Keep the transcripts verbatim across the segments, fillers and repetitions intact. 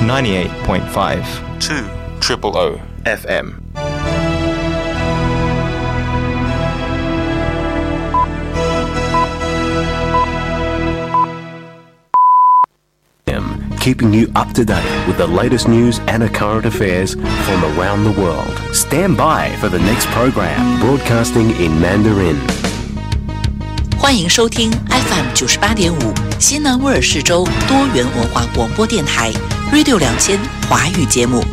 ninety-eight point five two Triple O F M。 Keeping you up to date with the latest news and current affairs from around the world. Stand by for the next program, broadcasting in Mandarin. 欢迎收听 F M 九十八点五西南威尔士州多元文化广播电台 Radio 两千华语节目。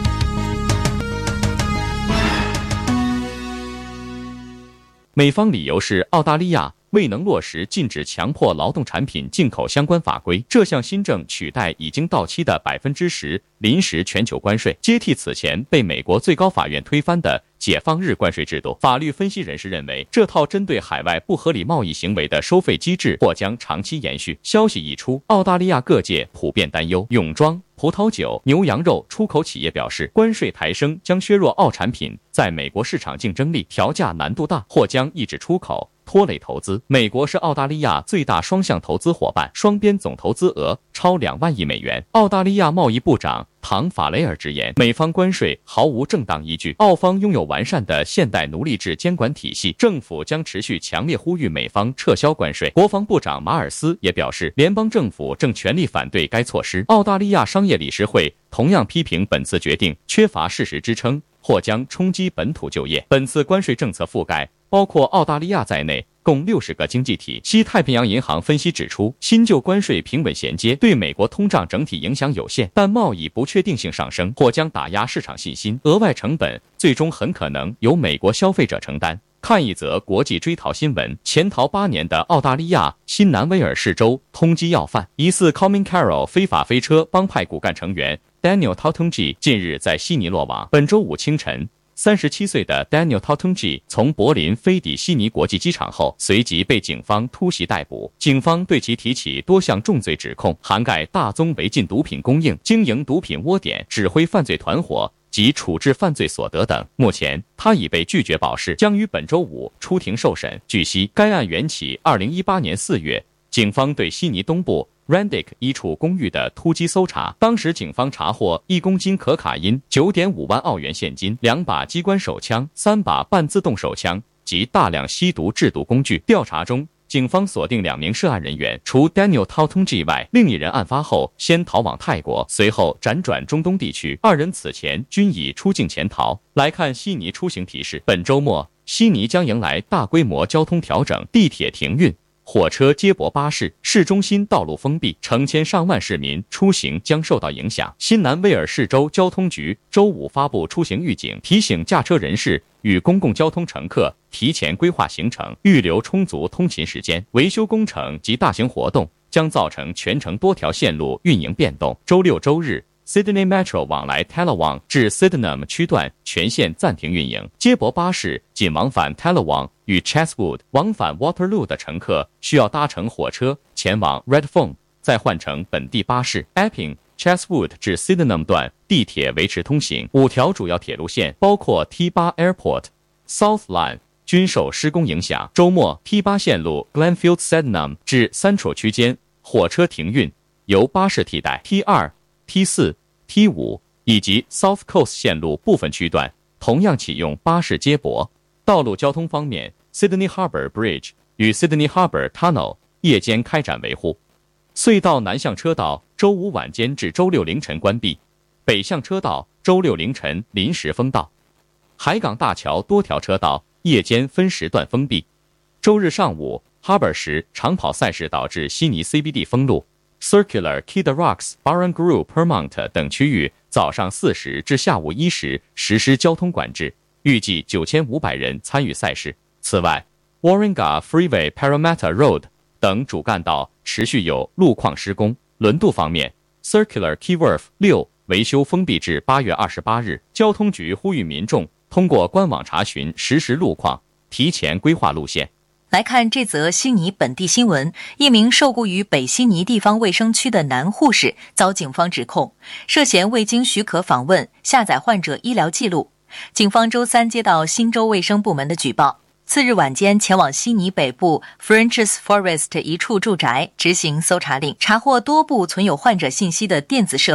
美方理由是澳大利亚未能落实禁止强迫劳动产品进口相关法规，这项新政取代已经到期的百分之十临时全球关税，接替此前被美国最高法院推翻的解放日关税制度。法律分析人士认为，这套针对海外不合理贸易行为的收费机制或将长期延续。消息一出，澳大利亚各界普遍担忧。泳装、葡萄酒、牛羊肉出口企业表示，关税抬升将削弱澳产品在美国市场竞争力，调价难度大，或将抑制出口，拖累投资。美国是澳大利亚最大双向投资伙伴，双边总投资额超两万亿美元。澳大利亚贸易部长唐法雷尔直言，美方关税毫无正当依据，澳方拥有完善的现代奴隶制监管体系，政府将持续强烈呼吁美方撤销关税。国防部长马尔斯也表示，联邦政府正全力反对该措施。澳大利亚商业理事会同样批评本次决定缺乏事实支撑，或将冲击本土就业。本次关税政策覆盖包括澳大利亚在内共六十个经济体。西太平洋银行分析指出，新旧关税平稳衔接，对美国通胀整体影响有限，但贸易不确定性上升，或将打压市场信心，额外成本最终很可能由美国消费者承担。看一则国际追逃新闻，潜逃八年的澳大利亚新南威尔士州通缉要犯，疑似 Coming Carol 非法飞车帮派骨干成员 Daniel Tautungi 近日在悉尼落网。本周五清晨，三十七岁的 Daniel Tautungi 从柏林飞抵悉尼国际机场后，随即被警方突袭逮捕。警方对其提起多项重罪指控，涵盖大宗违禁毒品供应、经营毒品窝点、指挥犯罪团伙及处置犯罪所得等。目前，他已被拒绝保释，将于本周五出庭受审。据悉，该案缘起二零一八年四月，警方对悉尼东部 Randick 一处公寓的突击搜查，当时警方查获一公斤可卡因、九点五万澳元现金、两把机关手枪、三把半自动手枪及大量吸毒制毒工具。调查中，警方锁定两名涉案人员，除 Daniel Tautungi 外，另一人案发后先逃往泰国，随后辗转中东地区，二人此前均已出境潜逃。来看悉尼出行提示，本周末悉尼将迎来大规模交通调整，地铁停运，火车接驳巴士，市中心道路封闭，成千上万市民出行将受到影响。新南威尔士州交通局周五发布出行预警，提醒驾车人士与公共交通乘客提前规划行程，预留充足通勤时间。维修工程及大型活动将造成全城多条线路运营变动。周六周日，Sydney Metro 往来 Tallawong 至 Sydenham 区段全线暂停运营，接驳巴士仅往返 Tallawong 与 Chatswood， 往返 Waterloo 的乘客需要搭乘火车前往 Redfern， 再换乘本地巴士。Epping、Chatswood 至 Sydenham 段地铁维持通行。五条主要铁路线包括 T 八 Airport、South Line 均受施工影响。周末 T 八线路 Glenfield Sydenham 至 Central 区间火车停运，由巴士替代。T 二、T 四、T 五 以及 South Coast 线路部分区段同样启用巴士接驳。道路交通方面， Sydney Harbour Bridge 与 Sydney Harbour Tunnel 夜间开展维护。隧道南向车道周五晚间至周六凌晨关闭，北向车道周六凌晨临时封道。海港大桥多条车道夜间分时段封闭。周日上午 Harbour 时长跑赛事导致悉尼 C B D 封路， Circular、Key the Rocks、Barangaroo、Permont 等区域早上四时至下午一时实施交通管制，预计九千五百人参与赛事。此外 Warringah Freeway、Parramatta Road 等主干道持续有路况施工。轮渡方面， Circular Key Wharf 六维修封闭至八月二十八日。交通局呼吁民众通过官网查询实时路况，提前规划路线。 来看这则悉尼本地新闻，一名受雇于北悉尼地方卫生区的男护士遭警方指控，涉嫌未经许可访问、下载患者医疗记录。警方周三接到新州卫生部门的举报，次日晚间前往悉尼北部 Frenchs Forest 一处住宅执行搜查令，查获多部存有患者信息的电子设备，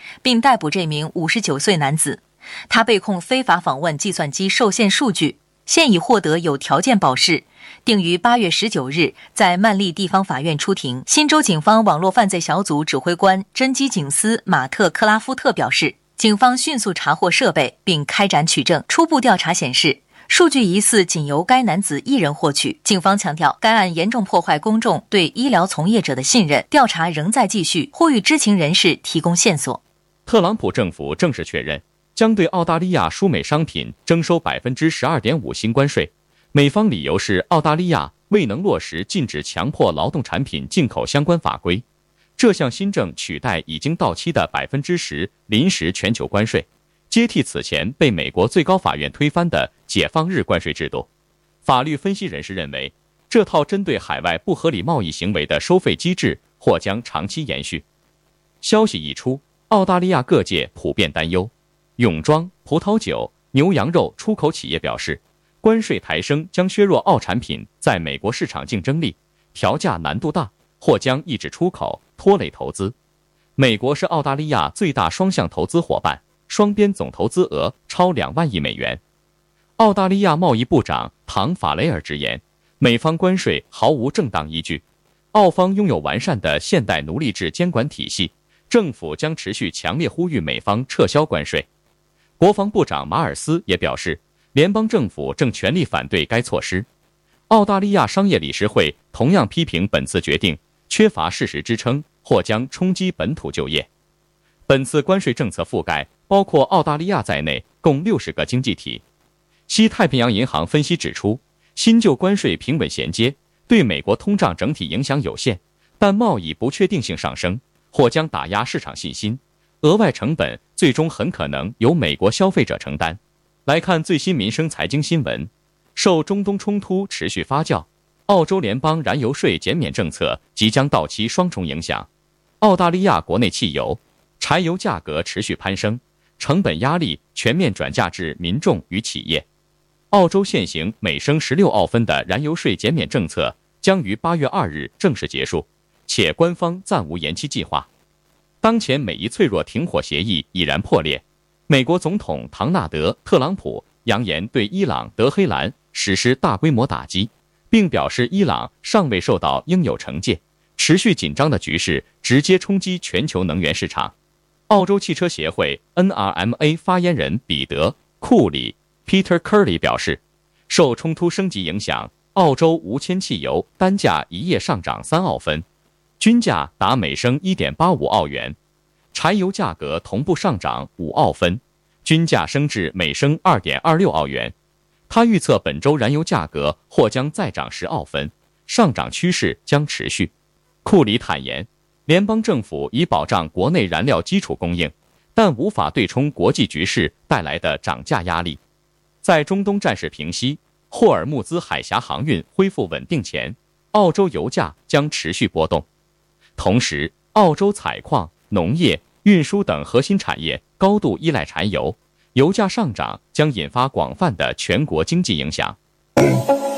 并逮捕这名五十九岁男子。他被控非法访问计算机受限数据，现已获得有条件保释，定于八月十九日在曼利地方法院出庭。新州警方网络犯罪小组指挥官侦缉警司马特·克拉夫特表示，警方迅速查获设备并开展取证。初步调查显示，数据疑似仅由该男子一人获取。警方强调，该案严重破坏公众对医疗从业者的信任，调查仍在继续，呼吁知情人士提供线索。 特朗普政府正式确认，将对澳大利亚输美商品征收 百分之十二点五 新关税，美方理由是澳大利亚未能落实禁止强迫劳动产品进口相关法规。这项新政取代已经到期的 百分之十 临时全球关税，接替此前被美国最高法院推翻的解放日关税制度。法律分析人士认为，这套针对海外不合理贸易行为的收费机制或将长期延续。消息一出，澳大利亚各界普遍担忧。泳装、葡萄酒、牛羊肉出口企业表示，关税抬升将削弱澳产品在美国市场竞争力，调价难度大，或将抑制出口，拖累投资。美国是澳大利亚最大双向投资伙伴，双边总投资额超两万亿美元。澳大利亚贸易部长唐·法雷尔直言，美方关税毫无正当依据，澳方拥有完善的现代奴隶制监管体系，政府将持续强烈呼吁美方撤销关税。国防部长马尔斯也表示，联邦政府正全力反对该措施。澳大利亚商业理事会同样批评本次决定缺乏事实支撑，或将冲击本土就业。本次关税政策覆盖包括澳大利亚在内共六十个经济体。西太平洋银行分析指出，新旧关税平稳衔接，对美国通胀整体影响有限，但贸易不确定性上升，或将打压市场信心。额外成本最终很可能由美国消费者承担。来看最新民生财经新闻，受中东冲突持续发酵，澳洲联邦燃油税减免政策即将到期双重影响。澳大利亚国内汽油、柴油价格持续攀升，成本压力全面转嫁至民众与企业。澳洲现行每升十六澳分的燃油税减免政策将于八月二日正式结束，且官方暂无延期计划。当前美伊脆弱停火协议已然破裂，美国总统唐纳德·特朗普扬言对伊朗德黑兰实施大规模打击，并表示伊朗尚未受到应有惩戒。持续紧张的局势直接冲击全球能源市场。澳洲汽车协会 N R M A 发言人彼得·库里 Peter Curley 表示，受冲突升级影响，澳洲无铅汽油单价一夜上涨三澳分，均价达每升 一点八五澳元，柴油价格同步上涨五澳分，均价升至每升 二点二六澳元。他预测本周燃油价格或将再涨十澳分，上涨趋势将持续。库里坦言，联邦政府已保障国内燃料基础供应，但无法对冲国际局势带来的涨价压力。在中东战事平息、霍尔木兹海峡航运恢复稳定前，澳洲油价将持续波动。同时，澳洲采矿、农业、运输等核心产业高度依赖柴油，油价上涨将引发广泛的全国经济影响。